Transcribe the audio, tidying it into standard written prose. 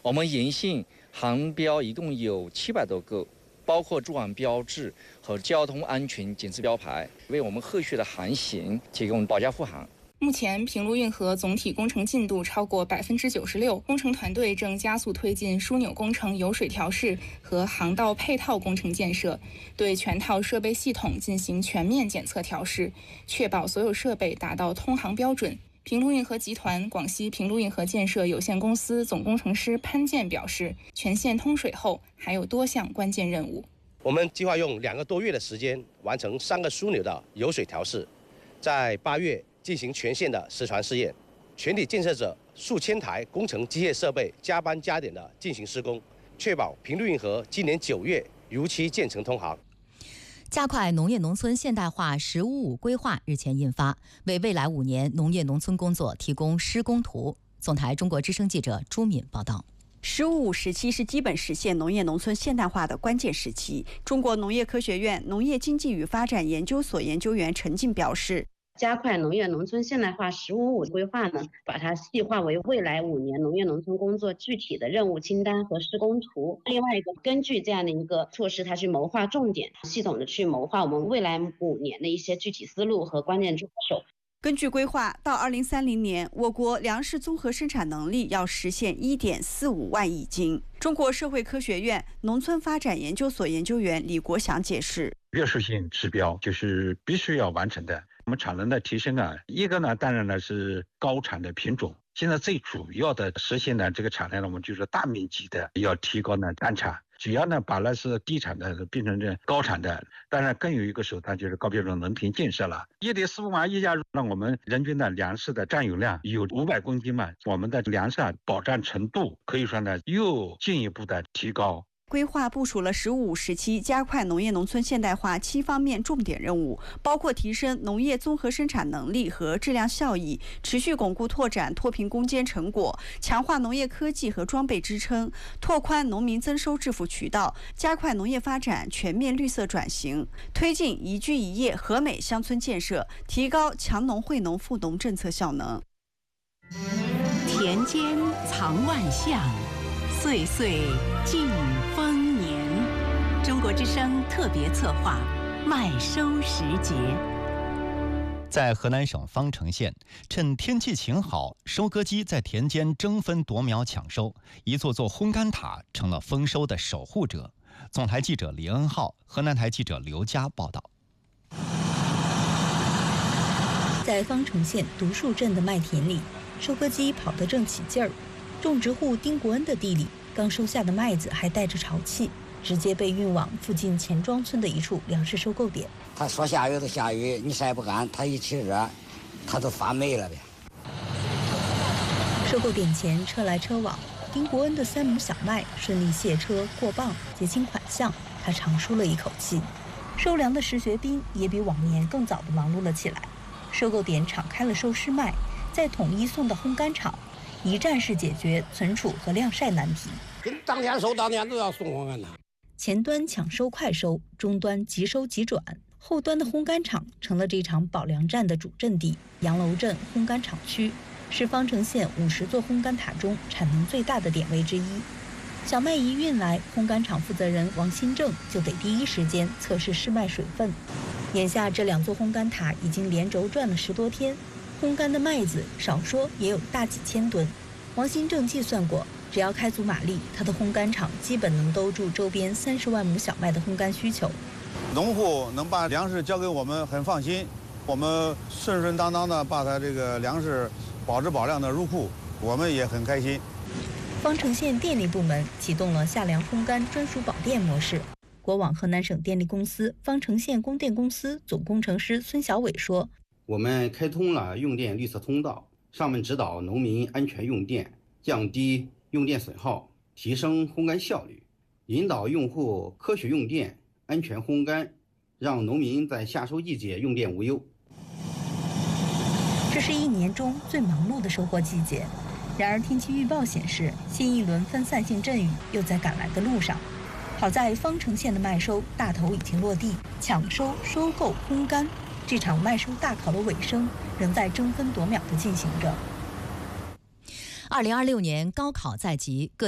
我们银杏航标一共有700多个，包括驻港标志和交通安全警示标牌，为我们后续的航行提供保驾护航。 目前，平陆运河总体工程进度超过96%，工程团队正加速推进枢纽工程油水调试和航道配套工程建设，对全套设备系统进行全面检测调试，确保所有设备达到通航标准。平陆运河集团广西平陆运河建设有限公司总工程师潘健表示，全线通水后还有多项关键任务。 我们计划用2个多月的时间完成3个枢纽的油水调试，在8月进行全线的实船试验，全体建设者数千台工程机械设备加班加点的进行施工，确保平陆运河今年9月如期建成通航。 加快农业农村现代化“15-5”规划日前印发，为未来5年农业农村工作提供施工图。总台中国之声记者朱敏报道。 “15-5”时期是基本实现农业农村现代化的关键时期。中国农业科学院农业经济与发展研究所研究员陈进表示， 加快农业农村现代化“15-5”规划呢，把它细化为未来5年农业农村工作具体的任务清单和施工图。另外一个，根据这样的一个措施，它去谋划重点，系统的去谋划我们未来5年的一些具体思路和关键抓手。 根据规划，到2030年，我国粮食综合生产能力要实现1.45万亿斤。中国社会科学院农村发展研究所研究员李国祥解释， 约束性指标就是必须要完成的。我们产能的提升一个呢，当然呢是高产的品种。现在最主要的实现的这个产量呢，我们就是大面积的要提高呢单产。只要呢把那是低产的变成这高产的，当然更有一个手段就是高标准农田建设了。1.45万亿让我们人均的粮食的占有量有500公斤嘛，我们的粮食保障程度可以说呢又进一步的提高。 规划部署了“15-5”时期加快农业农村现代化7方面重点任务，包括提升农业综合生产能力和质量效益，持续巩固拓展脱贫攻坚成果，强化农业科技和装备支撑，拓宽农民增收致富渠道，加快农业发展全面绿色转型，推进宜居宜业和美乡村建设，提高强农惠农富农政策效能。 田间藏万象，岁岁尽丰年。中国之声特别策划麦收时节。 在河南省方城县，趁天气晴好，收割机在田间争分夺秒抢收，一座座烘干塔成了丰收的守护者。总台记者李恩浩，河南台记者刘佳报道。 在方城县独树镇的麦田里，收割机跑得正起劲儿。种植户丁国恩的地里，刚收下的麦子还带着潮气，直接被运往附近钱庄村的一处粮食收购点。 他说下雨就下雨，你晒不干，他一起热，他都发霉了呗。 收购点前车来车往，丁国恩的3亩小麦顺利卸车过磅，结清款项，他长舒了一口气。收粮的石学兵也比往年更早地忙碌了起来。收购点敞开了收湿麦，再统一送到烘干厂，一站式解决存储和晾晒难题。 当天收当天都要送烘干厂。 前端抢收快收，中端即收即转，后端的烘干厂成了这场保粮战的主阵地。杨楼镇烘干厂区是方城县50座烘干塔中产能最大的点位之一。小麦一运来，烘干厂负责人王新正就得第一时间测试试麦水分。眼下这2座烘干塔已经连轴转了10多天，烘干的麦子少说也有大几千吨。王新正计算过，只要开足马力，他的烘干厂基本能兜住周边30万亩小麦的烘干需求。 农户能把粮食交给我们很放心，我们顺顺当当的把他这个粮食保质保量的入库，我们也很开心。 方城县电力部门启动了夏粮烘干专属保电模式。国网河南省电力公司方城县供电公司总工程师孙小伟说， 我们开通了用电绿色通道，上面指导农民安全用电，降低用电损耗，提升烘干效率，引导用户科学用电，安全烘干，让农民在夏收季节用电无忧。 这是1年中最忙碌的收获季节，然而天气预报显示，新一轮分散性阵雨又在赶来的路上。好在方城县的麦收大头已经落地，抢收、收购、烘干，这场麦收大考的尾声仍在争分夺秒地进行着。 2026年高考在即，各